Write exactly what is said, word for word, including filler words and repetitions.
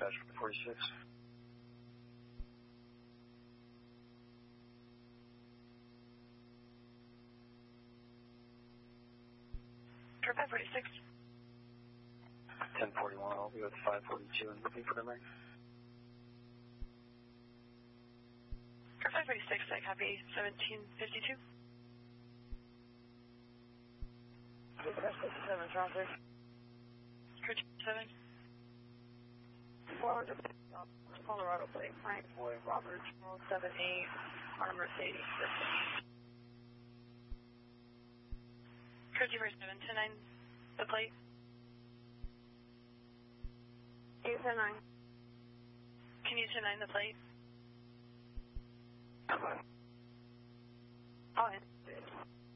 dispatch for forty-six. five forty-six. ten forty-one, I'll be with five forty-two and looking for memory. For five forty-six, I copy seventeen fifty-two. fifty-seven, traffic. Crew seven. Forward to Colorado plate, Frank Boy, Robert, seven eight, on Mercedes. Crew two seven, ten nine, the plate. eight ten nine. Can you ten nine the plate? Oh,